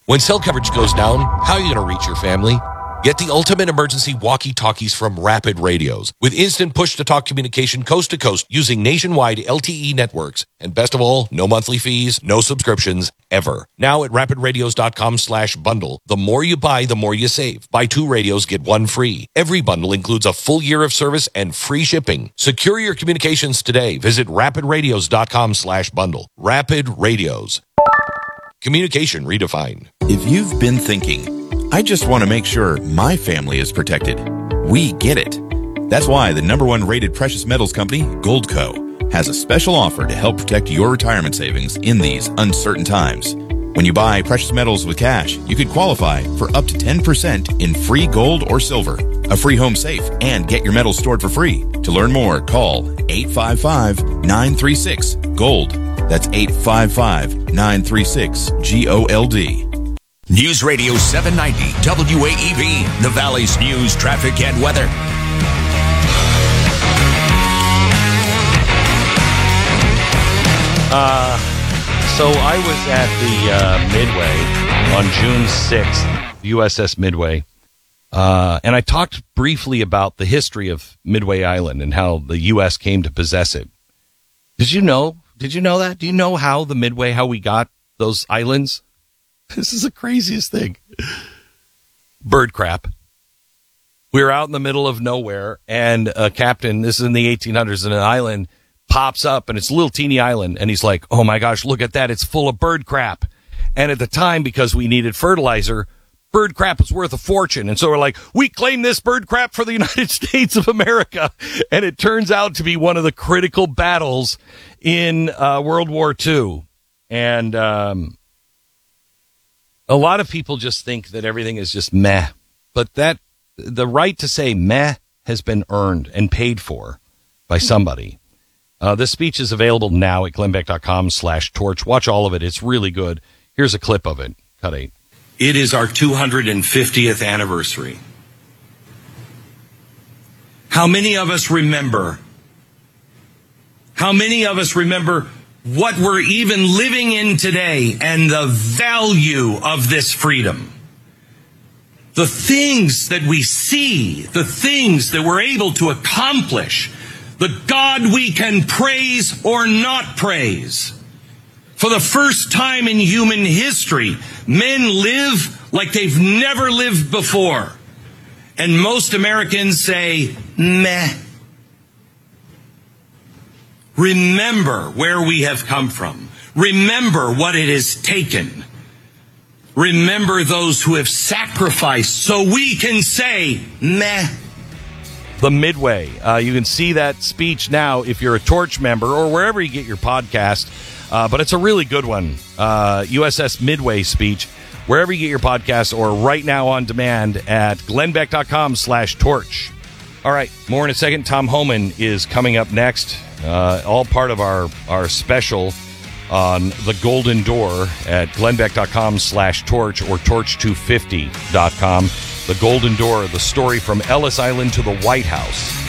When cell coverage goes down, how are you going to reach your family? Get the ultimate emergency walkie-talkies from Rapid Radios with instant push-to-talk communication coast to coast using nationwide LTE networks. And best of all, no monthly fees, no subscriptions, ever. Now at rapidradios.com/bundle. The more you buy, the more you save. Buy 2 radios, get 1 free. Every bundle includes a full year of service and free shipping. Secure your communications today. Visit rapidradios.com/bundle. Rapid Radios. Communication redefined. If you've been thinking, I just want to make sure my family is protected, we get it. That's why the #1 rated precious metals company, Goldco, has a special offer to help protect your retirement savings in these uncertain times. When you buy precious metals with cash, you could qualify for up to 10% in free gold or silver, a free home safe, and get your metals stored for free. To learn more, call 855-936-GOLD. That's 855-936-GOLD. News Radio 790 WAEV, the Valley's news, traffic, and weather. So I was at the Midway on June 6th, USS Midway, and I talked briefly about the history of Midway Island and how the U.S. came to possess it. Did you know that? Do you know how the Midway, how we got those islands? This is the craziest thing. Bird crap. We were out in the middle of nowhere, and a captain, this is in the 1800s, and an island pops up, and it's a little teeny island, and he's like, oh my gosh, look at that, it's full of bird crap. And at the time, because we needed fertilizer, bird crap was worth a fortune. And so we're like, we claim this bird crap for the United States of America. And it turns out to be one of the critical battles in World War II. And a lot of people just think that everything is just meh. But that the right to say meh has been earned and paid for by somebody. This speech is available now at glennbeck.com/torch. Watch all of it. It's really good. Here's a clip of it. Cut 8. It is our 250th anniversary. How many of us remember? How many of us remember what we're even living in today and the value of this freedom? The things that we see, the things that we're able to accomplish, the God we can praise or not praise. For the first time in human history, men live like they've never lived before. And most Americans say, meh. Remember where we have come from. Remember what it has taken. Remember those who have sacrificed so we can say, meh. The Midway. You can see that speech now if you're a Torch member or wherever you get your podcast. But it's a really good one. USS Midway speech, wherever you get your podcast or right now on demand at glennbeck.com/torch. All right, more in a second. Tom Homan is coming up next. All part of our special on the Golden Door at glennbeck.com/torch or torch250.com. The Golden Door, the story from Ellis Island to the White House.